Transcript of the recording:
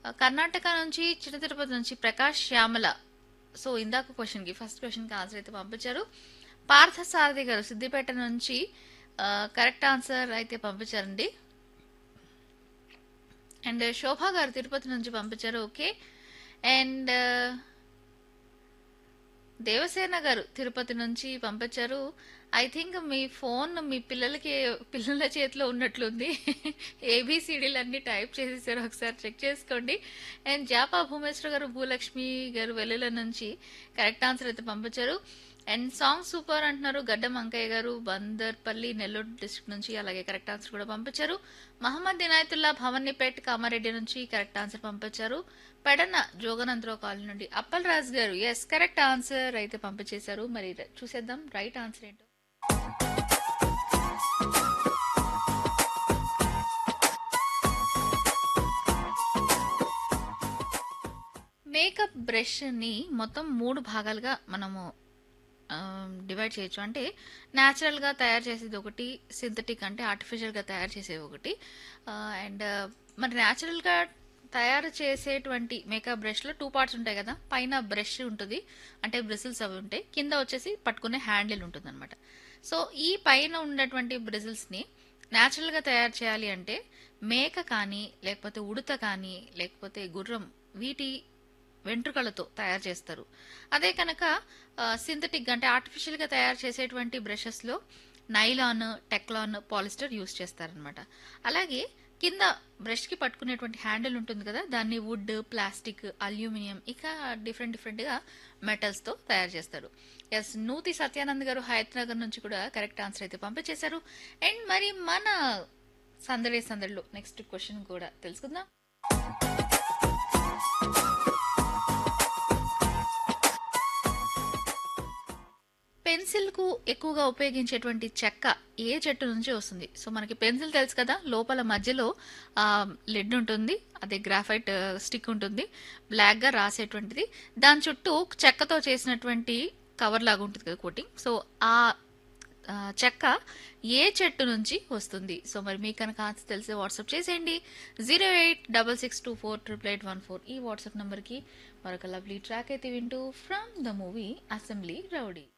కర్ణాటక నుంచి చిన్న తిరుపతి నుంచి ప్రకాష్ శ్యామల. సో ఇందాక క్వశ్చన్కి ఫస్ట్ క్వశ్చన్కి ఆన్సర్ అయితే పంపించారు. పార్థ సారథి గారు సిద్దిపేట నుంచి కరెక్ట్ ఆన్సర్ అయితే పంపించారండి. అండ్ శోభా గారు తిరుపతి నుంచి పంపించారు. ఓకే. అండ్ దేవసేన గారు తిరుపతి నుంచి పంపించారు. ఐ థింక్ మీ ఫోన్ మీ పిల్లల చేతిలో ఉన్నట్లుంది. ఏబిసిడీలు అన్ని టైప్ చేసేసారు, ఒకసారి చెక్ చేసుకోండి. అండ్ జాపా భూమేశ్వర గారు భూలక్ష్మి గారు వెల్లుల నుంచి కరెక్ట్ ఆన్సర్ అయితే పంపించారు. అండ్ సాంగ్ సూపర్ అంటున్నారు గడ్డం అంకయ్య గారు బందర్పల్లి నెల్లూరు డిస్ట్రిక్ట్ నుంచి, అలాగే కరెక్ట్ ఆన్సర్ కూడా పంపించారు. మహమ్మద్ ఇనాయతుల్లా భవన్నిపేట్ కామారెడ్డి నుంచి కరెక్ట్ ఆన్సర్ పంపించారు. పెడన్న జోగనంతరావు కాలనీ నుండి అప్పల్ రాజ్ గారు ఎస్ కరెక్ట్ ఆన్సర్ అయితే పంపించేశారు. మరి చూసేద్దాం రైట్ ఆన్సర్ ఏంటో. మేకప్ బ్రష్ ని మొత్తం 3 భాగాలుగా మనము డివైడ్ చేయొచ్చు. అంటే న్యాచురల్ గా తయారు చేసేది ఒకటి, సింథటిక్ అంటే ఆర్టిఫిషియల్ గా తయారు చేసేది ఒకటి. అండ్ మరి న్యాచురల్ గా తయారు చేసేటువంటి మేకప్ బ్రష్ లో 2 పార్ట్స్ ఉంటాయి కదా. పైన బ్రష్ ఉంటుంది, అంటే బ్రిజిల్స్ అవి ఉంటాయి, కింద వచ్చేసి పట్టుకునే హ్యాండిల్ ఉంటుంది అనమాట. సో ఈ పైన ఉన్నటువంటి బ్రిజిల్స్ ని న్యాచురల్ గా తయారు చేయాలి అంటే మేక కానీ లేకపోతే ఉడత కానీ లేకపోతే గుర్రం వీటి వెంట్రుకలతో తయారు చేస్తారు. అదే కనుక సింథటిక్ అంటే ఆర్టిఫిషియల్ గా తయారు చేసేటువంటి బ్రషెస్ లో నైలాన్, టెక్లాన్, పాలిస్టర్ యూస్ చేస్తారనమాట. అలాగే కింద బ్రష్ కి పట్టుకునేటువంటి హ్యాండిల్ ఉంటుంది కదా, దాన్ని వుడ్, ప్లాస్టిక్, అల్యూమినియం ఇక డిఫరెంట్ గా మెటల్స్ తో తయారు చేస్తారు. ఎస్ నూతి సత్యానంద్ గారు హైదరాబాద్ నుంచి కూడా కరెక్ట్ ఆన్సర్ అయితే పంపించేశారు. అండ్ మరి మన సందడిలో నెక్స్ట్ క్వశ్చన్ కూడా తెలుసుకుందాం. పెన్సిల్ కు ఎక్కువగా ఉపయోగించేటువంటి చెక్క ఏ చెట్టు నుంచి వస్తుంది? సో మనకి పెన్సిల్ తెలుసు కదా, లోపల మధ్యలో లెడ్ ఉంటుంది, అదే గ్రాఫైట్ స్టిక్ ఉంటుంది, బ్లాక్ గా రాసేటువంటిది, దాని చుట్టూ చెక్కతో చేసినటువంటి కవర్ లాగా ఉంటుంది కదా కోటింగ్. సో ఆ చెక్క ఏ చెట్టు నుంచి వస్తుంది? సో మరి మీకు కనుక ఆన్సర్ తెలిసి వాట్సాప్ చేసేయండి 08662488814 ఈ వాట్సాప్ నంబర్ కి. మరొక లవ్లీ ట్రాక్ అయితే వింటూ from the movie assembly rowdy.